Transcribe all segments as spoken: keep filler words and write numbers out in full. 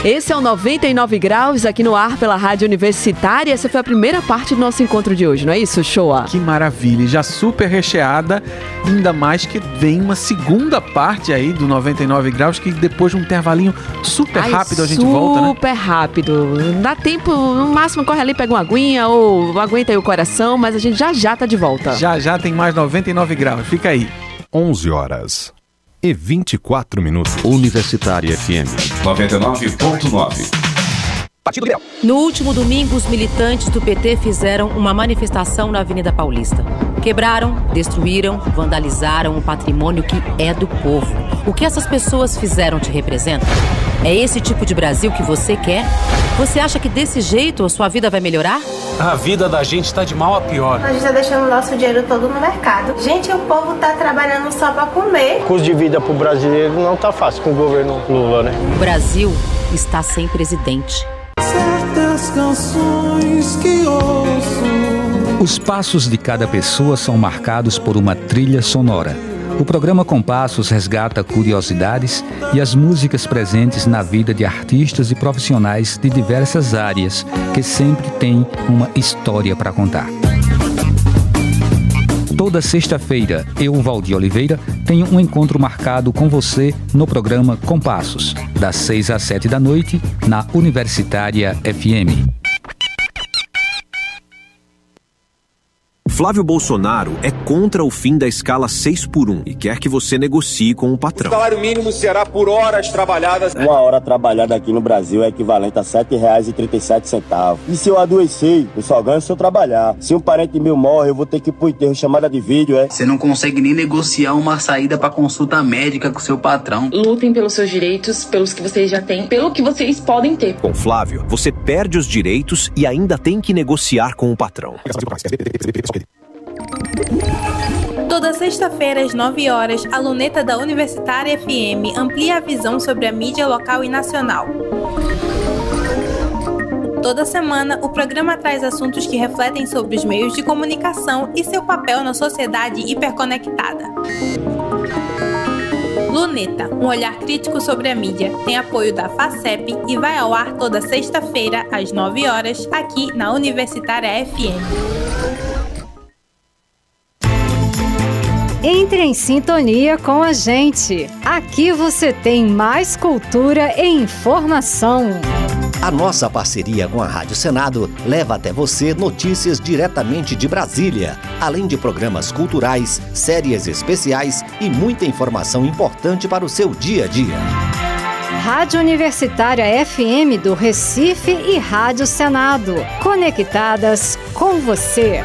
Esse é o noventa e nove graus aqui no ar pela Rádio Universitária. Essa foi a primeira parte do nosso encontro de hoje, não é isso, Shoa? Que maravilha, já super recheada, ainda mais que vem uma segunda parte aí do noventa e nove graus, que depois de um intervalinho super Ai, rápido a gente volta, né? Super rápido, dá tempo, no máximo corre ali, pega uma aguinha ou aguenta aí o coração, mas a gente já já tá de volta. Já já tem mais noventa e nove graus, fica aí. onze horas e vinte e quatro minutos. Universitária F M noventa e nove ponto nove. Partido Liberal. No último domingo, os militantes do P T fizeram uma manifestação na Avenida Paulista. Quebraram, destruíram, vandalizaram o patrimônio que é do povo. O que essas pessoas fizeram te representa? É esse tipo de Brasil que você quer? Você acha que desse jeito a sua vida vai melhorar? A vida da gente tá de mal a pior. A gente tá deixando o nosso dinheiro todo no mercado. Gente, o povo tá trabalhando só pra comer. O custo de vida pro brasileiro não tá fácil com o governo Lula, né? O Brasil está sem presidente. Certas canções que ouço. Os passos de cada pessoa são marcados por uma trilha sonora. O programa Compassos resgata curiosidades e as músicas presentes na vida de artistas e profissionais de diversas áreas, que sempre têm uma história para contar. Toda sexta-feira, eu, Valdir Oliveira, tenho um encontro marcado com você no programa Compassos, das seis às sete da noite, na Universitária F M. Flávio Bolsonaro é contra o fim da escala seis por um e quer que você negocie com o patrão. O salário mínimo será por horas trabalhadas. Uma hora trabalhada aqui no Brasil é equivalente a sete reais e trinta e sete centavos. E se eu adoecer, eu só ganho se eu trabalhar. Se um parente meu morre, eu vou ter que ir pro enterro, chamada de vídeo, é? Você não consegue nem negociar uma saída pra consulta médica com seu patrão. Lutem pelos seus direitos, pelos que vocês já têm, pelo que vocês podem ter. Com Flávio, você perde os direitos e ainda tem que negociar com o patrão. Toda sexta-feira, às nove horas, a luneta da Universitária F M amplia a visão sobre a mídia local e nacional. Toda semana, o programa traz assuntos que refletem sobre os meios de comunicação e seu papel na sociedade hiperconectada. Luneta, um olhar crítico sobre a mídia, tem apoio da FACEP e vai ao ar toda sexta-feira, às nove horas, aqui na Universitária F M. Entre em sintonia com a gente. Aqui você tem mais cultura e informação. A nossa parceria com a Rádio Senado leva até você notícias diretamente de Brasília, além de programas culturais, séries especiais e muita informação importante para o seu dia a dia. Rádio Universitária F M do Recife e Rádio Senado, conectadas com você.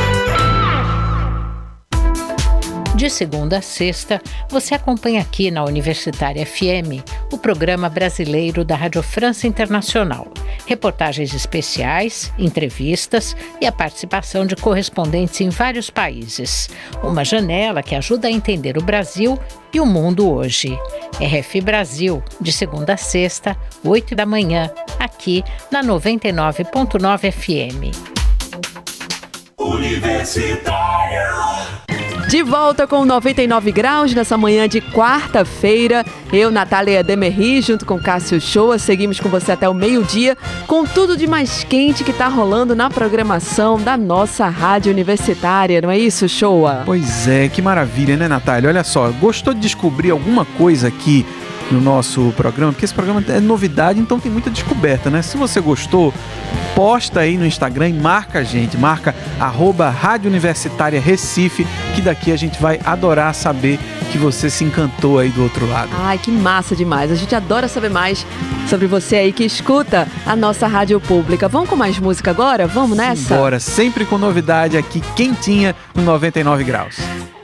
De segunda a sexta, você acompanha aqui na Universitária F M o programa brasileiro da Rádio França Internacional. Reportagens especiais, entrevistas e a participação de correspondentes em vários países. Uma janela que ajuda a entender o Brasil e o mundo hoje. R F Brasil, de segunda a sexta, oito da manhã, aqui na noventa e nove ponto nove F M. Universitária. De volta com noventa e nove graus nessa manhã de quarta-feira. Eu, Natália Demerri, junto com Cássio Shoa, seguimos com você até o meio-dia com tudo de mais quente que está rolando na programação da nossa rádio universitária. Não é isso, Shoa? Pois é, que maravilha, né, Natália? Olha só, gostou de descobrir alguma coisa aqui no nosso programa? Porque esse programa é novidade, então tem muita descoberta, né? Se você gostou, posta aí no Instagram e marca a gente, marca arroba Rádio Universitária Recife, que daqui a gente vai adorar saber que você se encantou aí do outro lado. Ai, que massa demais, a gente adora saber mais sobre você aí que escuta a nossa rádio pública. Vamos com mais música agora? Vamos nessa? Bora, sempre com novidade aqui, quentinha no noventa e nove graus.